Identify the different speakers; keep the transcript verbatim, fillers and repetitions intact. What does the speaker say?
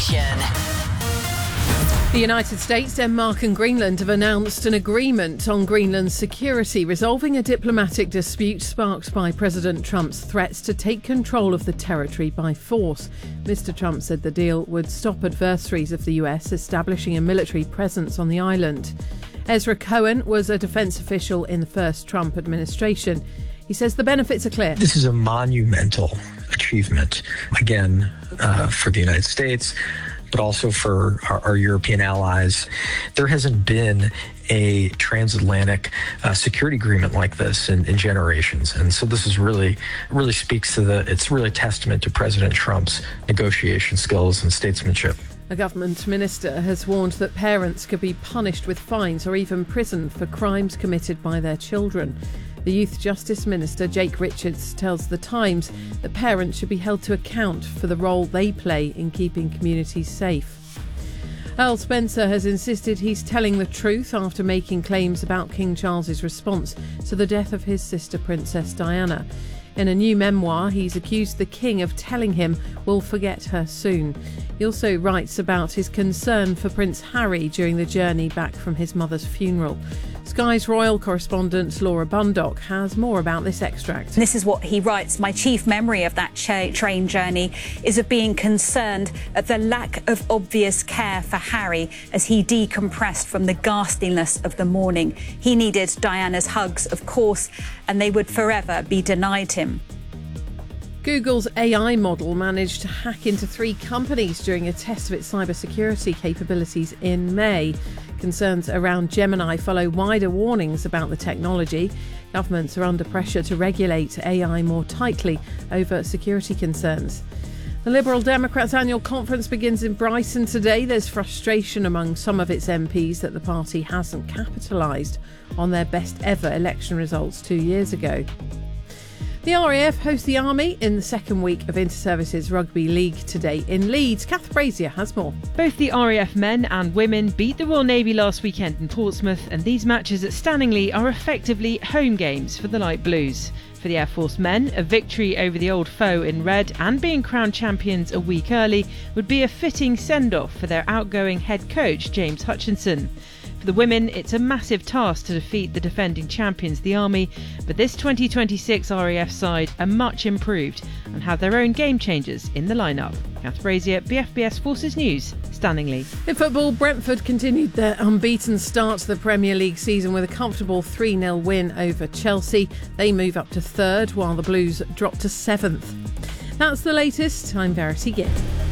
Speaker 1: The United States, Denmark and Greenland have announced an agreement on Greenland's security, resolving a diplomatic dispute sparked by President Trump's threats to take control of the territory by force. Mister Trump said the deal would stop adversaries of the U S establishing a military presence on the island. Ezra Cohen was a defense official in the first Trump administration. He says the benefits are clear.
Speaker 2: This is a monumental achievement, again, uh, for the United States, but also for our, our European allies. There hasn't been a transatlantic uh, security agreement like this in, in generations. And so this is really, really speaks to the, it's really a testament to President Trump's negotiation skills and statesmanship.
Speaker 1: A government minister has warned that parents could be punished with fines or even prison for crimes committed by their children. The Youth Justice Minister, Jake Richards, tells The Times that parents should be held to account for the role they play in keeping communities safe. Earl Spencer has insisted he's telling the truth after making claims about King Charles's response to the death of his sister Princess Diana. In a new memoir, he's accused the King of telling him we'll forget her soon. He also writes about his concern for Prince Harry during the journey back from his mother's funeral. Sky's royal correspondent Laura Bundock has more about this extract.
Speaker 3: This is what he writes. My chief memory of that cha- train journey is of being concerned at the lack of obvious care for Harry as he decompressed from the ghastliness of the morning. He needed Diana's hugs, of course, and they would forever be denied him.
Speaker 1: Google's A I model managed to hack into three companies during a test of its cybersecurity capabilities in May. Concerns around Gemini follow wider warnings about the technology. Governments are under pressure to regulate A I more tightly over security concerns. The Liberal Democrats' annual conference begins in Brighton today. There's frustration among some of its M Ps that the party hasn't capitalised on their best ever election results two years ago. The R A F hosts the Army in the second week of Inter-Services Rugby League today in Leeds. Kath Brazier has more.
Speaker 4: Both the R A F men and women beat the Royal Navy last weekend in Portsmouth, and these matches at Stanningley are effectively home games for the Light Blues. For the Air Force men, a victory over the old foe in red and being crowned champions a week early would be a fitting send-off for their outgoing head coach, James Hutchinson. For the women, it's a massive task to defeat the defending champions, the Army, but this twenty twenty-six R A F side are much improved and have their own game changers in the lineup. Kath Brazier, B F B S Forces News, Stanningley.
Speaker 1: In football, Brentford continued their unbeaten start to the Premier League season with a comfortable three nil win over Chelsea. They move up to third while the Blues drop to seventh. That's the latest. I'm Verity Gibb.